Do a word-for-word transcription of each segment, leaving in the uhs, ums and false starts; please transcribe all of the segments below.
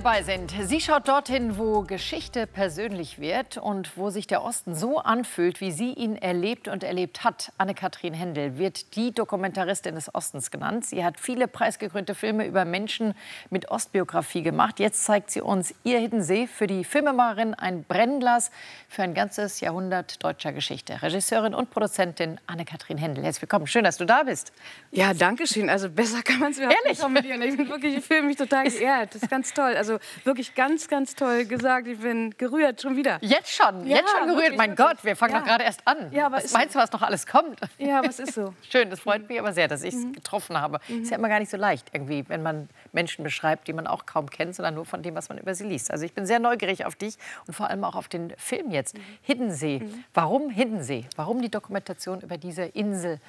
dabei sind. Sie schaut dorthin, wo Geschichte persönlich wird und wo sich der Osten so anfühlt, wie sie ihn erlebt und erlebt hat. Anne-Kathrin Hendel wird die Dokumentaristin des Ostens genannt. Sie hat viele preisgekrönte Filme über Menschen mit Ostbiografie gemacht. Jetzt zeigt sie uns ihr Hiddensee, für die Filmemacherin ein Brennglas für ein ganzes Jahrhundert deutscher Geschichte. Regisseurin und Produzentin Anne-Kathrin Hendel. Herzlich willkommen. Schön, dass du da bist. Ja, danke schön. Also besser kann man es mir auch nicht kommentieren. Ich bin wirklich, ich fühle mich total geehrt. Das ist ganz toll. Also wirklich ganz, ganz toll gesagt. Ich bin gerührt, schon wieder. Jetzt schon, ja, jetzt schon gerührt. Wirklich, mein wirklich. Gott, wir fangen ja. doch gerade erst an. Ja, aber was meinst du, was noch alles kommt? Ja, was ist so? Schön, das freut mich aber sehr, dass ich es mhm. getroffen habe. Mhm. Ist ja immer gar nicht so leicht, irgendwie, wenn man Menschen beschreibt, die man auch kaum kennt, sondern nur von dem, was man über sie liest. Also ich bin sehr neugierig auf dich und vor allem auch auf den Film jetzt. Mhm. Hiddensee. Mhm. Warum Hiddensee? Warum die Dokumentation über diese Insel?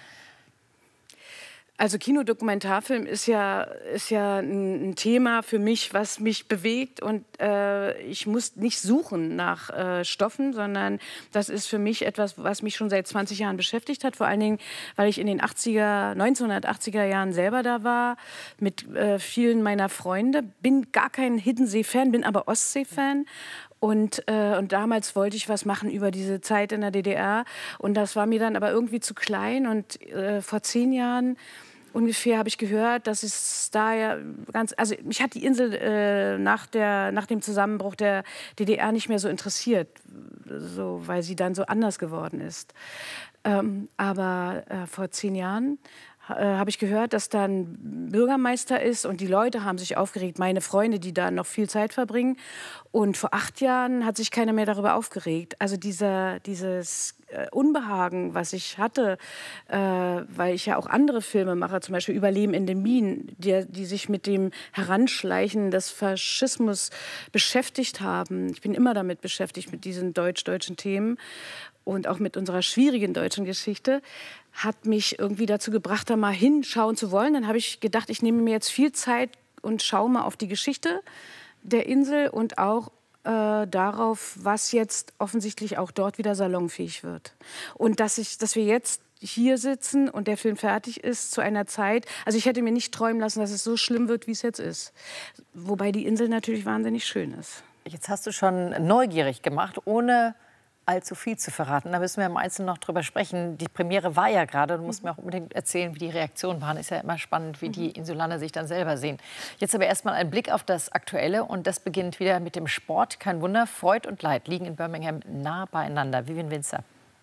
Also Kinodokumentarfilm ist ja, ist ja ein Thema für mich, was mich bewegt. Und äh, ich muss nicht suchen nach äh, Stoffen, sondern das ist für mich etwas, was mich schon seit zwanzig Jahren beschäftigt hat. Vor allen Dingen, weil ich in den achtziger, neunzehnhundertachtziger Jahren selber da war, mit äh, vielen meiner Freunde. Bin gar kein Hiddensee-Fan, bin aber Ostsee-Fan. Und, äh, und damals wollte ich was machen über diese Zeit in der D D R. Und das war mir dann aber irgendwie zu klein. Und äh, vor zehn Jahren ungefähr habe ich gehört, dass es da ja ganz, also mich hat die Insel äh, nach, der, nach dem Zusammenbruch der D D R nicht mehr so interessiert, so, weil sie dann so anders geworden ist. Ähm, aber äh, vor zehn Jahren äh, habe ich gehört, dass dann Bürgermeister ist und die Leute haben sich aufgeregt, meine Freunde, die da noch viel Zeit verbringen. Und vor acht Jahren hat sich keiner mehr darüber aufgeregt. Also dieser, dieses Unbehagen, was ich hatte, äh, weil ich ja auch andere Filme mache, zum Beispiel Überleben in den Minen, die, die sich mit dem Heranschleichen des Faschismus beschäftigt haben. Ich bin immer damit beschäftigt, mit diesen deutsch-deutschen Themen und auch mit unserer schwierigen deutschen Geschichte, hat mich irgendwie dazu gebracht, da mal hinschauen zu wollen. Dann habe ich gedacht, ich nehme mir jetzt viel Zeit und schaue mal auf die Geschichte der Insel und auch äh, darauf, was jetzt offensichtlich auch dort wieder salonfähig wird. Und dass, ich, dass wir jetzt hier sitzen und der Film fertig ist zu einer Zeit, also ich hätte mir nicht träumen lassen, dass es so schlimm wird, wie es jetzt ist. Wobei die Insel natürlich wahnsinnig schön ist. Jetzt hast du schon neugierig gemacht, ohne allzu viel zu verraten. Da müssen wir im Einzelnen noch drüber sprechen. Die Premiere war ja gerade. Du musst mir auch unbedingt erzählen, wie die Reaktionen waren. Ist ja immer spannend, wie die Insulaner sich dann selber sehen. Jetzt aber erstmal ein Blick auf das Aktuelle. Und das beginnt wieder mit dem Sport. Kein Wunder, Freud und Leid liegen in Birmingham nah beieinander. Vivian Winzer.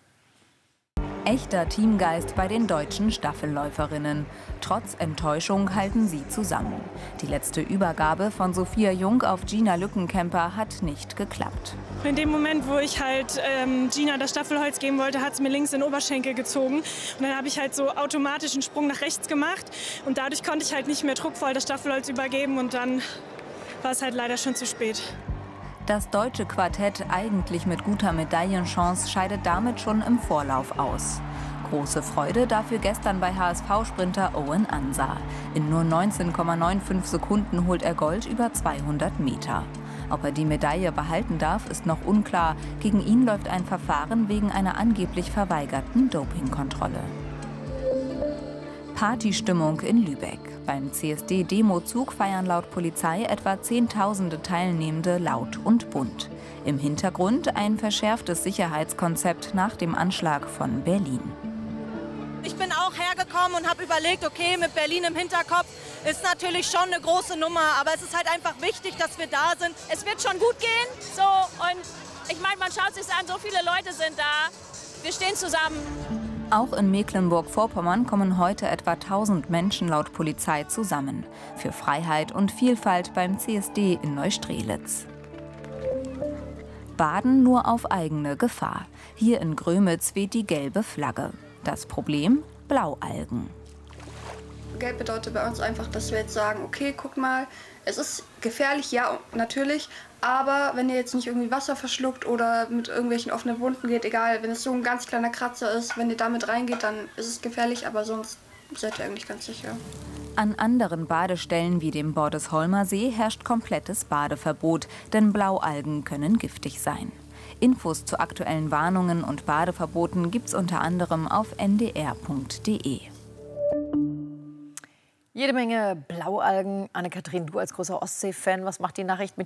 Echter Teamgeist bei den deutschen Staffelläuferinnen. Trotz Enttäuschung halten sie zusammen. Die letzte Übergabe von Sophia Jung auf Gina Lückenkämper hat nicht geklappt. In dem Moment, wo ich halt ähm, Gina das Staffelholz geben wollte, hat es mir links in den Oberschenkel gezogen. Und dann habe ich halt so automatisch einen Sprung nach rechts gemacht. Und dadurch konnte ich halt nicht mehr druckvoll das Staffelholz übergeben. Und dann war es halt leider schon zu spät. Das deutsche Quartett, eigentlich mit guter Medaillenchance, scheidet damit schon im Vorlauf aus. Große Freude dafür gestern bei H S V-Sprinter Owen Ansah. In nur neunzehn Komma fünfundneunzig Sekunden holt er Gold über zweihundert Meter. Ob er die Medaille behalten darf, ist noch unklar. Gegen ihn läuft ein Verfahren wegen einer angeblich verweigerten Dopingkontrolle. Partystimmung in Lübeck. Beim C S D-Demozug feiern laut Polizei etwa Zehntausende Teilnehmende laut und bunt. Im Hintergrund ein verschärftes Sicherheitskonzept nach dem Anschlag von Berlin. Ich bin auch hergekommen und habe überlegt, okay, mit Berlin im Hinterkopf ist natürlich schon eine große Nummer, aber es ist halt einfach wichtig, dass wir da sind. Es wird schon gut gehen, so, und ich meine, man schaut sich an, so viele Leute sind da, wir stehen zusammen. Auch in Mecklenburg-Vorpommern kommen heute etwa tausend Menschen laut Polizei zusammen. Für Freiheit und Vielfalt beim C S D in Neustrelitz. Baden nur auf eigene Gefahr. Hier in Grömitz weht die gelbe Flagge. Das Problem? Blaualgen. Gelb bedeutet bei uns einfach, dass wir jetzt sagen, okay, guck mal, es ist gefährlich, ja, natürlich, aber wenn ihr jetzt nicht irgendwie Wasser verschluckt oder mit irgendwelchen offenen Wunden geht, egal, wenn es so ein ganz kleiner Kratzer ist, wenn ihr damit reingeht, dann ist es gefährlich, aber sonst seid ihr eigentlich ganz sicher. An anderen Badestellen wie dem Bordesholmer See herrscht komplettes Badeverbot, denn Blaualgen können giftig sein. Infos zu aktuellen Warnungen und Badeverboten gibt's unter anderem auf n d r punkt d e. Jede Menge Blaualgen. Anne-Kathrin, du als großer Ostsee-Fan, was macht die Nachricht mit